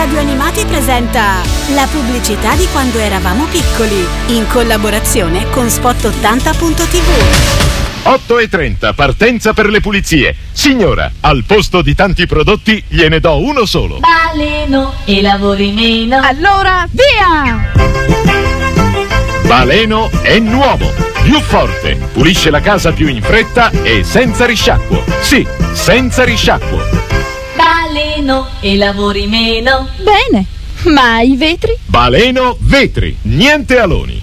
Radio Animati presenta la pubblicità di quando eravamo piccoli, in collaborazione con Spot80.tv. 8:30, partenza per le pulizie. Signora, al posto di tanti prodotti gliene do uno solo. Baleno e lavori meno. Allora, via! Baleno è nuovo, più forte, pulisce la casa più in fretta e senza risciacquo. Sì, senza risciacquo. Baleno e lavori meno. Bene, ma i vetri? Baleno Vetri, niente aloni.